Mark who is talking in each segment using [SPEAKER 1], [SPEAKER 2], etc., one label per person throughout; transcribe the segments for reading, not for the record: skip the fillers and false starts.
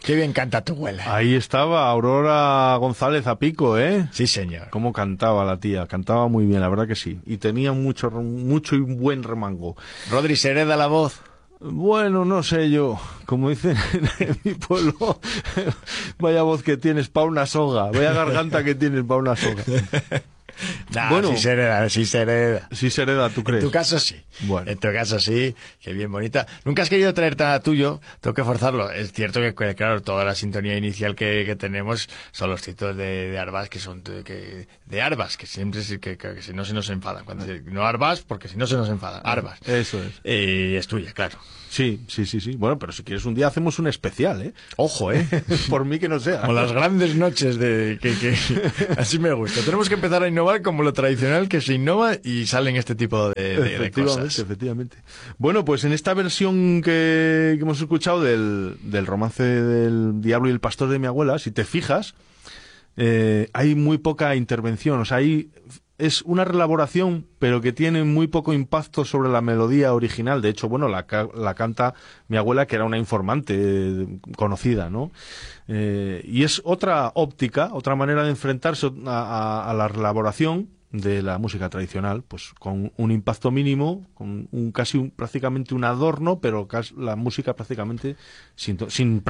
[SPEAKER 1] Qué bien canta tu abuela.
[SPEAKER 2] Ahí estaba Aurora González a pico, ¿eh?
[SPEAKER 1] Sí, señor.
[SPEAKER 2] Cómo cantaba la tía, cantaba muy bien, la verdad que sí. Y tenía mucho y buen remango.
[SPEAKER 1] Rodri, ¿se hereda la voz?
[SPEAKER 2] Bueno, no sé yo, como dicen en mi pueblo, vaya voz que tienes pa' una soga, vaya garganta que tienes pa' una soga.
[SPEAKER 1] Nah,
[SPEAKER 2] Bueno,
[SPEAKER 1] sí se hereda, sí se hereda.
[SPEAKER 2] Sí se hereda, ¿tú crees?
[SPEAKER 1] En tu caso sí.
[SPEAKER 2] Bueno.
[SPEAKER 1] En tu caso sí, que bien bonita. Nunca has querido traer nada tuyo, tengo que forzarlo. Es cierto que, claro, toda la sintonía inicial que tenemos son los títulos de Arbas, que son de Arbas, que siempre que si no se nos enfadan. No Arbas, porque si no se nos enfadan. Arbas.
[SPEAKER 2] Eso es.
[SPEAKER 1] Es tuya, claro.
[SPEAKER 2] Sí. Bueno, pero si quieres un día hacemos un especial, ¿eh?
[SPEAKER 1] Ojo, ¿eh?
[SPEAKER 2] Por mí que no sea.
[SPEAKER 1] Como las grandes noches de que así me gusta. Tenemos que empezar a innovar como lo tradicional que se innova y salen este tipo de cosas.
[SPEAKER 2] Efectivamente. Bueno, pues en esta versión que hemos escuchado del romance del Diablo y el Pastor de mi abuela, si te fijas, hay muy poca intervención. O sea, es una reelaboración, pero que tiene muy poco impacto sobre la melodía original. De hecho, bueno, la canta mi abuela, que era una informante conocida, ¿no? Y es otra óptica, otra manera de enfrentarse a la reelaboración de la música tradicional, pues con un impacto mínimo, con prácticamente un adorno, pero la música prácticamente sin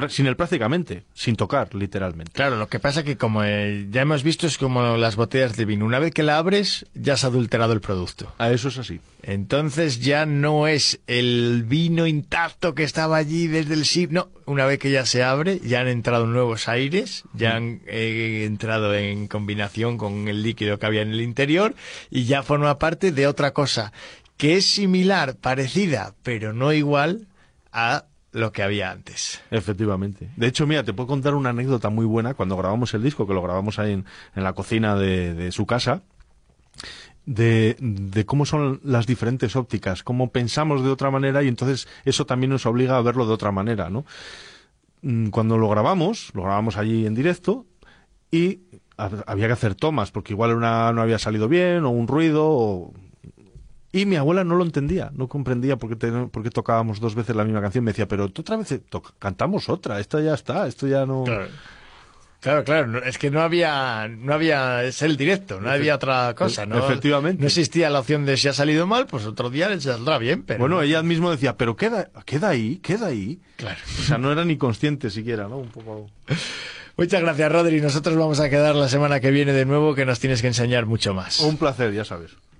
[SPEAKER 2] tocar, literalmente.
[SPEAKER 1] Claro, lo que pasa que como ya hemos visto es como las botellas de vino, una vez que la abres ya se ha adulterado el producto.
[SPEAKER 2] Eso es así.
[SPEAKER 1] Entonces ya no es el vino intacto que estaba allí desde el siglo, no, una vez que ya se abre, ya han entrado nuevos aires, ya han entrado en combinación con el líquido que había en el interior y ya forma parte de otra cosa que es similar, parecida, pero no igual a lo que había antes.
[SPEAKER 2] Efectivamente. De hecho, mira, te puedo contar una anécdota muy buena cuando grabamos el disco, que lo grabamos ahí en la cocina de su casa. De cómo son las diferentes ópticas, cómo pensamos de otra manera y entonces eso también nos obliga a verlo de otra manera, ¿no? Cuando lo grabamos allí en directo y había que hacer tomas porque igual una no había salido bien o un ruido y mi abuela no lo entendía, no comprendía por qué tocábamos dos veces la misma canción. Me decía, pero tú otra vez cantamos otra, esta ya está, esto ya no...
[SPEAKER 1] Claro, es que no había es el directo, no había otra cosa, ¿no?
[SPEAKER 2] Efectivamente.
[SPEAKER 1] No existía la opción de si ha salido mal, pues otro día le saldrá bien, pero...
[SPEAKER 2] Bueno, ella mismo decía, pero queda ahí.
[SPEAKER 1] Claro.
[SPEAKER 2] O sea, no era ni consciente siquiera, ¿no? Un poco...
[SPEAKER 1] Muchas gracias, Rodri. Nosotros vamos a quedar la semana que viene de nuevo, que nos tienes que enseñar mucho más.
[SPEAKER 2] Un placer, ya sabes.